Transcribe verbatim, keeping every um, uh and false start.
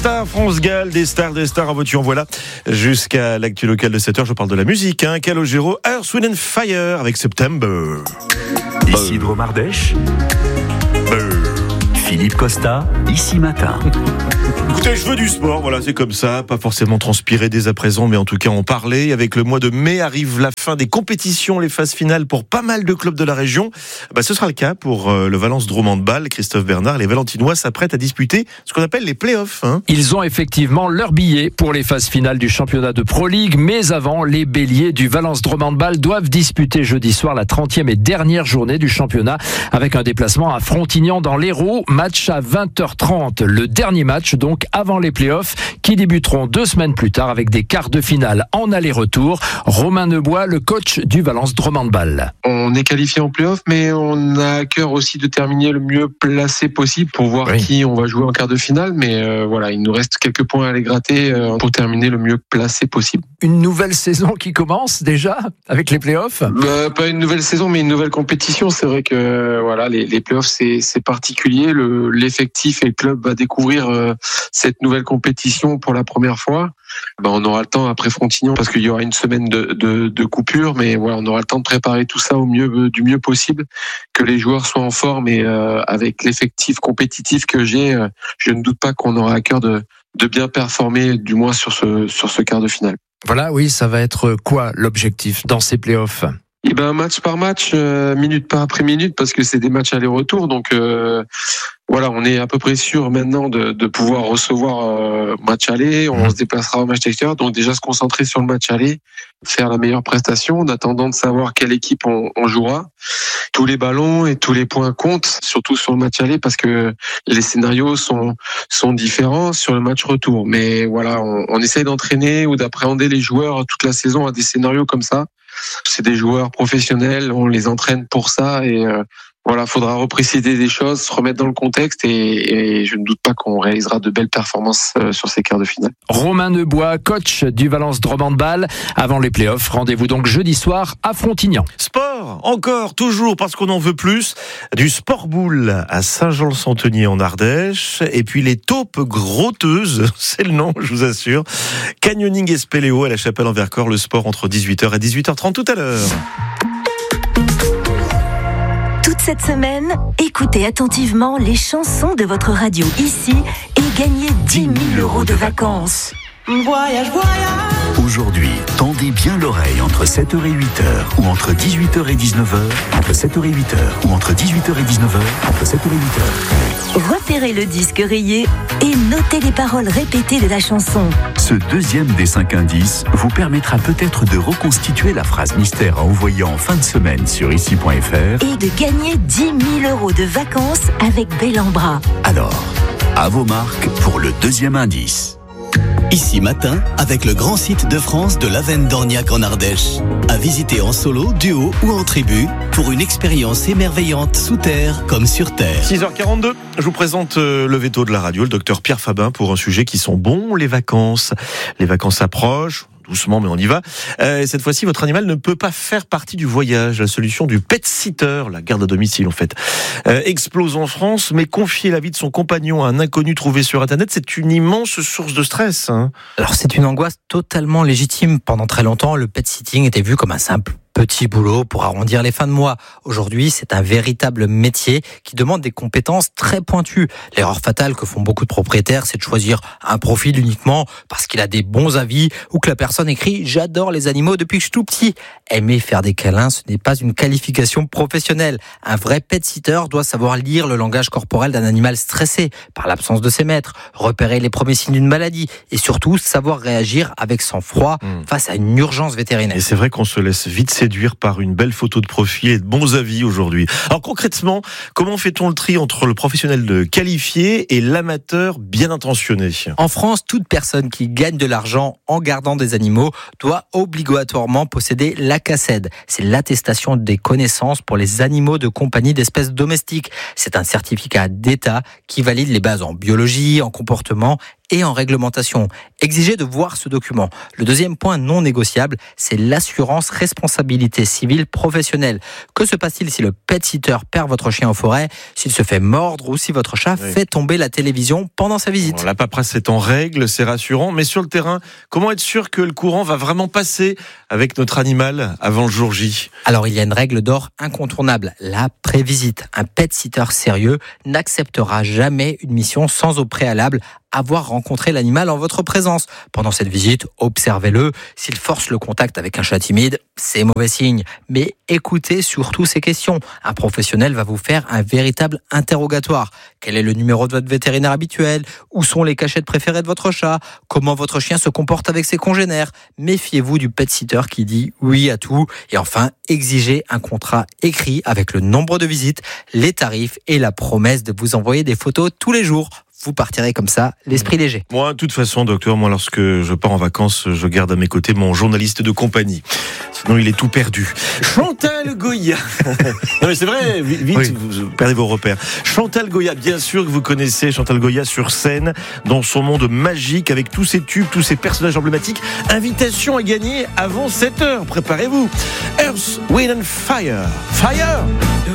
stars, France-Galles, des stars, des stars en voiture, en voilà. Jusqu'à l'actu locale de sept heures, je parle de la musique. Hein. Calogero, Earth, Wind and Fire avec September. Isidro Mardèche, Philippe Costa, Ici Matin. Écoutez, je veux du sport, voilà, c'est comme ça, pas forcément transpirer dès à présent, mais en tout cas en parler. Avec le mois de mai arrive la fin des compétitions, les phases finales pour pas mal de clubs de la région. Bah, ce sera le cas pour euh, le Valence Dromant-de-Bâle. Christophe Bernard, les Valentinois s'apprêtent à disputer ce qu'on appelle les play-offs. Hein. Ils ont effectivement leur billet pour les phases finales du championnat de Pro League, mais avant, les béliers du Valence Dromant-de-Bâle doivent disputer jeudi soir la trentième et dernière journée du championnat avec un déplacement à Frontignan dans l'Hérault. Match à vingt heures trente, le dernier match donc avant les playoffs qui débuteront deux semaines plus tard avec des quarts de finale en aller-retour. Romain Nebois, le coach du Valence Dromant-de-Bâle. On est qualifié en playoffs, mais on a à cœur aussi de terminer le mieux placé possible pour voir oui. qui on va jouer en quart de finale. Mais euh, voilà, il nous reste quelques points à aller gratter euh, pour terminer le mieux placé possible. Une nouvelle saison qui commence déjà avec les playoffs ? Bah, pas une nouvelle saison, mais une nouvelle compétition. C'est vrai que voilà, les, les playoffs c'est, c'est particulier. Le, l'effectif et le club va découvrir euh, cette nouvelle compétition pour la première fois. Ben, on aura le temps après Frontignan parce qu'il y aura une semaine de, de, de coupure, mais voilà, on aura le temps de préparer tout ça au mieux, du mieux possible, que les joueurs soient en forme et euh, avec l'effectif compétitif que j'ai, euh, je ne doute pas qu'on aura à cœur de, de bien performer, du moins sur ce, sur ce quart de finale. Voilà, oui, ça va être quoi l'objectif dans ces playoffs ? Eh ben match par match, euh, minute par après minute, parce que c'est des matchs aller-retour, donc euh, voilà, on est à peu près sûr maintenant de, de pouvoir recevoir euh, match aller, on se déplacera au match extérieur, donc déjà se concentrer sur le match aller, faire la meilleure prestation en attendant de savoir quelle équipe on, on jouera. Tous les ballons et tous les points comptent, surtout sur le match aller, parce que les scénarios sont sont différents sur le match retour. Mais voilà, on, on essaye d'entraîner ou d'appréhender les joueurs toute la saison à des scénarios comme ça. C'est des joueurs professionnels, on les entraîne pour ça et euh, voilà, faudra repréciser des choses, se remettre dans le contexte et, et je ne doute pas qu'on réalisera de belles performances euh, sur ces quarts de finale. Romain Nebois, coach du Valence Dromant-de-Bâle. Avant les playoffs, rendez-vous donc jeudi soir à Frontignan. Sport, encore, toujours, parce qu'on en veut plus. Du sport boule à Saint-Jean-le-Centenier en Ardèche. Et puis les taupes grotteuses, c'est le nom, je vous assure. Canyoning et spéléo à la Chapelle en Vercors. Le sport entre dix-huit heures et dix-huit heures trente tout à l'heure. Toute cette semaine, écoutez attentivement les chansons de votre radio ici et gagnez dix mille euros de vacances. Voyage, voyage. Aujourd'hui, tendez bien l'oreille entre sept heures et huit heures ou entre dix-huit heures et dix-neuf heures, entre sept heures et huit heures ou entre dix-huit heures et dix-neuf heures, entre sept heures et huit heures. Repérez le disque rayé et notez les paroles répétées de la chanson. Ce deuxième des cinq indices vous permettra peut-être de reconstituer la phrase mystère à envoyer en fin de semaine sur ici point f r et de gagner dix mille euros de vacances avec Bellambra. Alors, à vos marques pour le deuxième indice. Ici Matin, avec le grand site de France de l'Avenne d'Orniac en Ardèche. À visiter en solo, duo ou en tribu pour une expérience émerveillante sous terre comme sur terre. six heures quarante-deux, je vous présente le veto de la radio, le docteur Pierre Fabin, pour un sujet qui sont bons, les vacances. Les vacances approchent. Doucement, mais on y va. Euh, cette fois-ci, votre animal ne peut pas faire partie du voyage. La solution du pet sitter, la garde à domicile en fait, euh, explose en France, mais confier la vie de son compagnon à un inconnu trouvé sur Internet, c'est une immense source de stress. Hein. Alors c'est une angoisse totalement légitime. Pendant très longtemps, le pet sitting était vu comme un simple petit boulot pour arrondir les fins de mois. Aujourd'hui, c'est un véritable métier qui demande des compétences très pointues. L'erreur fatale que font beaucoup de propriétaires, c'est de choisir un profil uniquement parce qu'il a des bons avis ou que la personne écrit « J'adore les animaux depuis que je suis tout petit ». Aimer faire des câlins, ce n'est pas une qualification professionnelle. Un vrai pet-sitter doit savoir lire le langage corporel d'un animal stressé par l'absence de ses maîtres, repérer les premiers signes d'une maladie et surtout savoir réagir avec sang-froid mmh. face à une urgence vétérinaire. Et c'est vrai qu'on se laisse vite séduire par une belle photo de profil et de bons avis aujourd'hui. Alors concrètement, comment fait-on le tri entre le professionnel de qualifié et l'amateur bien intentionné ? En France, toute personne qui gagne de l'argent en gardant des animaux doit obligatoirement posséder l'A C A C E D. C'est l'attestation des connaissances pour les animaux de compagnie d'espèces domestiques. C'est un certificat d'État qui valide les bases en biologie, en comportement et en réglementation. Exigez de voir ce document. Le deuxième point non négociable, c'est l'assurance responsabilité civile professionnelle. Que se passe-t-il si le pet sitter perd votre chien en forêt, s'il se fait mordre ou si votre chat oui. fait tomber la télévision pendant sa visite? Bon, la paperasse est en règle, c'est rassurant, mais sur le terrain, comment être sûr que le courant va vraiment passer avec notre animal avant le jour J? Alors il y a une règle d'or incontournable, la prévisite. Un pet sitter sérieux n'acceptera jamais une mission sans au préalable avoir rencontré l'animal en votre présence. Pendant cette visite, observez-le. S'il force le contact avec un chat timide, c'est mauvais signe. Mais écoutez surtout ces questions. Un professionnel va vous faire un véritable interrogatoire. Quel est le numéro de votre vétérinaire habituel? Où sont les cachettes préférées de votre chat? Comment votre chien se comporte avec ses congénères? Méfiez-vous du pet sitter qui dit oui à tout. Et enfin, exigez un contrat écrit avec le nombre de visites, les tarifs et la promesse de vous envoyer des photos tous les jours. Vous partirez comme ça, l'esprit léger. Moi, de toute façon, docteur, moi, lorsque je pars en vacances, je garde à mes côtés mon journaliste de compagnie. Sinon, il est tout perdu. Chantal Goya. Non, mais c'est vrai, vite, oui. Vous perdez vos repères. Chantal Goya, bien sûr que vous connaissez Chantal Goya sur scène, dans son monde magique, avec tous ses tubes, tous ses personnages emblématiques. Invitation à gagner avant sept heures. Préparez-vous. Earth, Wind and Fire. Fire!